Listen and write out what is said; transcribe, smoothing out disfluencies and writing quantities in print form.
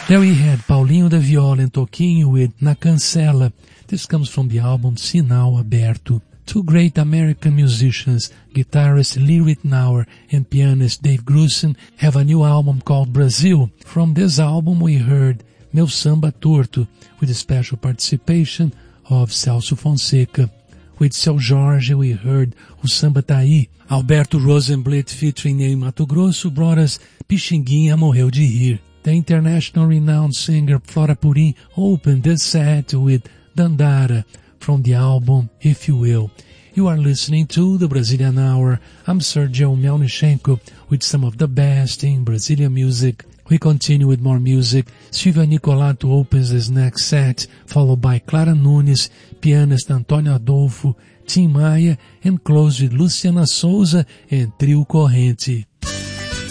There we had Paulinho da Viola and Toquinho with Na Cancela. This comes from the album Sinal Aberto. Two great American musicians, guitarist Lee Ritenour and pianist Dave Grusin, have a new album called Brazil. From this album we heard Meu Samba Torto, with a special participation of Celso Fonseca. With Seu Jorge we heard O Samba Tá Aí. Alberto Rosenblit featuring Ney Matogrosso brought us Pixinguinha Morreu de Rir. The international renowned singer Flora Purim opened this set with Dandara from the album If You Will. You are listening to the Brazilian Hour. I'm Sergio Melnichenko with some of the best in Brazilian music. We continue with more music. Silvia Nicolato opens this next set, followed by Clara Nunes, pianist Antônio Adolfo, Tim Maia, and close with Luciana Souza and Trio Corrente.